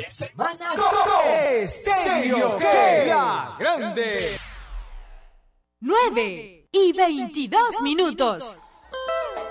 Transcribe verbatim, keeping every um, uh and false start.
de semana con Estéreo G, la grande. nueve y veintidós minutos.